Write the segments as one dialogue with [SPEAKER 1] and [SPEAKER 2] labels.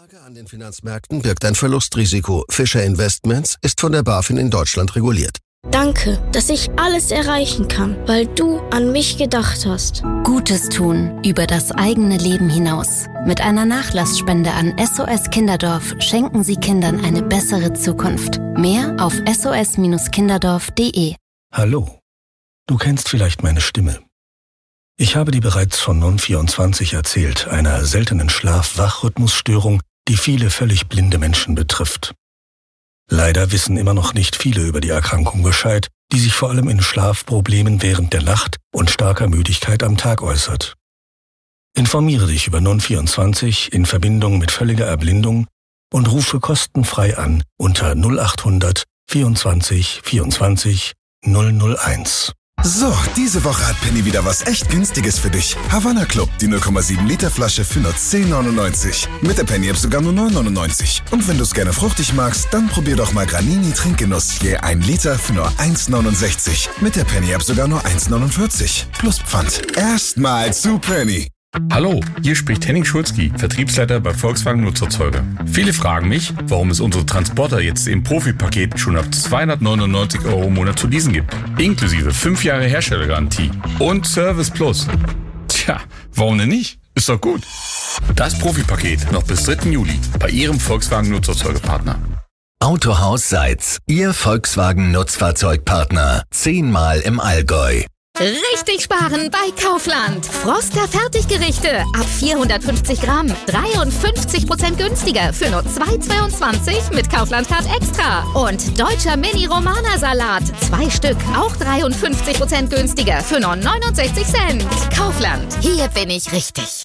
[SPEAKER 1] Anlage an den Finanzmärkten birgt ein Verlustrisiko. Fischer Investments ist von der BaFin in Deutschland reguliert.
[SPEAKER 2] Danke, dass ich alles erreichen kann, weil du an mich gedacht hast.
[SPEAKER 3] Gutes tun über das eigene Leben hinaus. Mit einer Nachlassspende an SOS Kinderdorf schenken Sie Kindern eine bessere Zukunft. Mehr auf sos-kinderdorf.de.
[SPEAKER 4] Hallo, du kennst vielleicht meine Stimme. Ich habe dir bereits von Non24 erzählt, einer seltenen Schlaf-Wach-Rhythmusstörung, die viele völlig blinde Menschen betrifft. Leider wissen immer noch nicht viele über die Erkrankung Bescheid, die sich vor allem in Schlafproblemen während der Nacht und starker Müdigkeit am Tag äußert. Informiere dich über Non24 in Verbindung mit völliger Erblindung und rufe kostenfrei an unter 0800 24 24 001.
[SPEAKER 5] So, diese Woche hat Penny wieder was echt Günstiges für dich. Havanna Club, die 0,7 Liter Flasche für nur 10,99. Mit der Penny-App sogar nur 9,99. Und wenn du es gerne fruchtig magst, dann probier doch mal Granini Trinkgenuss je 1 Liter für nur 1,69. Mit der Penny-App sogar nur 1,49. Plus Pfand. Erstmal zu Penny.
[SPEAKER 6] Hallo, hier spricht Henning Schulzki, Vertriebsleiter bei Volkswagen Nutzerzeuger. Viele fragen mich, warum es unsere Transporter jetzt im Profipaket schon ab 299 € im Monat zu leasen gibt. Inklusive 5 Jahre Herstellergarantie und Service Plus. Tja, warum denn nicht? Ist doch gut. Das Profipaket noch bis 3. Juli bei Ihrem Volkswagen Nutzerzeugerpartner.
[SPEAKER 7] Autohaus Seitz, Ihr Volkswagen Nutzfahrzeugpartner. 10-mal im Allgäu.
[SPEAKER 8] Richtig sparen bei Kaufland. Froster Fertiggerichte ab 450 Gramm. 53% günstiger für nur 2,22 mit Kaufland Card Extra. Und deutscher Mini-Romana-Salat. 2 Stück, auch 53% günstiger für nur 69 Cent. Kaufland, hier bin ich richtig.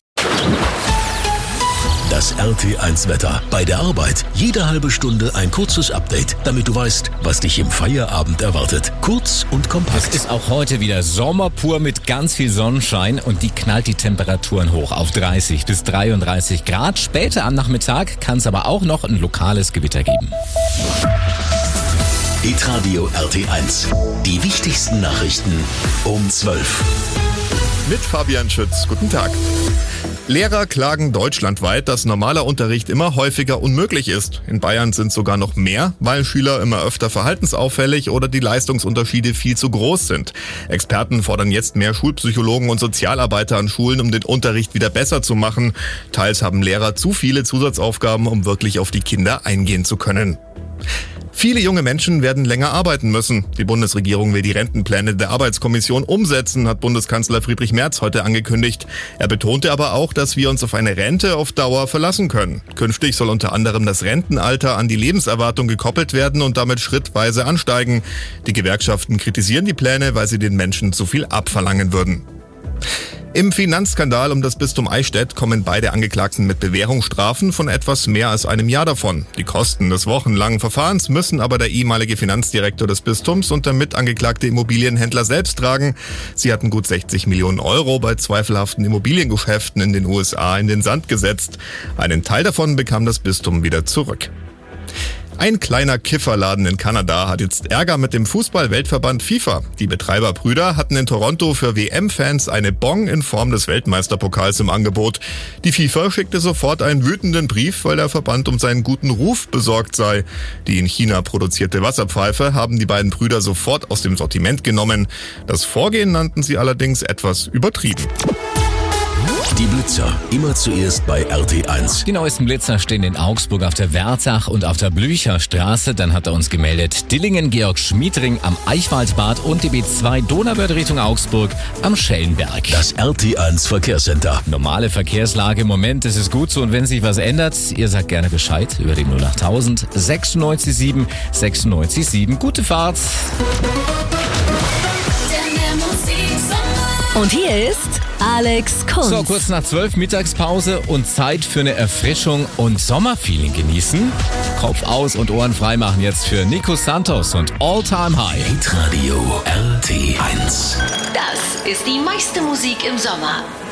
[SPEAKER 9] Das RT1-Wetter. Bei der Arbeit jede halbe Stunde ein kurzes Update, damit du weißt, was dich im Feierabend erwartet. Kurz und kompakt.
[SPEAKER 10] Es ist auch heute wieder Sommer pur mit ganz viel Sonnenschein und die knallt die Temperaturen hoch auf 30 bis 33 Grad. Später am Nachmittag kann es aber auch noch ein lokales Gewitter geben.
[SPEAKER 9] Hitradio RT1. Die wichtigsten Nachrichten um 12.
[SPEAKER 11] Mit Fabian Schütz. Guten Tag. Lehrer klagen deutschlandweit, dass normaler Unterricht immer häufiger unmöglich ist. In Bayern sind sogar noch mehr, weil Schüler immer öfter verhaltensauffällig oder die Leistungsunterschiede viel zu groß sind. Experten fordern jetzt mehr Schulpsychologen und Sozialarbeiter an Schulen, um den Unterricht wieder besser zu machen. Teils haben Lehrer zu viele Zusatzaufgaben, um wirklich auf die Kinder eingehen zu können. Viele junge Menschen werden länger arbeiten müssen. Die Bundesregierung will die Rentenpläne der Arbeitskommission umsetzen, hat Bundeskanzler Friedrich Merz heute angekündigt. Er betonte aber auch, dass wir uns auf eine Rente auf Dauer verlassen können. Künftig soll unter anderem das Rentenalter an die Lebenserwartung gekoppelt werden und damit schrittweise ansteigen. Die Gewerkschaften kritisieren die Pläne, weil sie den Menschen zu viel abverlangen würden. Im Finanzskandal um das Bistum Eichstätt kommen beide Angeklagten mit Bewährungsstrafen von etwas mehr als einem Jahr davon. Die Kosten des wochenlangen Verfahrens müssen aber der ehemalige Finanzdirektor des Bistums und der mitangeklagte Immobilienhändler selbst tragen. Sie hatten gut 60 Millionen € bei zweifelhaften Immobiliengeschäften in den USA in den Sand gesetzt. Einen Teil davon bekam das Bistum wieder zurück. Ein kleiner Kifferladen in Kanada hat jetzt Ärger mit dem Fußball-Weltverband FIFA. Die Betreiberbrüder hatten in Toronto für WM-Fans eine Bong in Form des Weltmeisterpokals im Angebot. Die FIFA schickte sofort einen wütenden Brief, weil der Verband um seinen guten Ruf besorgt sei. Die in China produzierte Wasserpfeife haben die beiden Brüder sofort aus dem Sortiment genommen. Das Vorgehen nannten sie allerdings etwas übertrieben.
[SPEAKER 9] Die Blitzer, immer zuerst bei RT1.
[SPEAKER 10] Die neuesten Blitzer stehen in Augsburg auf der Wertach und auf der Blücherstraße. Dann hat er uns gemeldet, Dillingen, Georg Schmiedring am Eichwaldbad und die B2 Donauwörth Richtung Augsburg am Schellenberg.
[SPEAKER 9] Das RT1 Verkehrscenter.
[SPEAKER 10] Normale Verkehrslage im Moment, das ist gut so. Und wenn sich was ändert, ihr sagt gerne Bescheid über die 08000 967 967. Gute Fahrt.
[SPEAKER 3] Und hier ist Alex Kunz.
[SPEAKER 10] So, kurz nach 12 Mittagspause und Zeit für eine Erfrischung und Sommerfeeling genießen. Kopf aus und Ohren frei machen jetzt für Nico Santos und All Time High.
[SPEAKER 9] Hitradio RT1.
[SPEAKER 12] Das ist die meiste Musik im Sommer.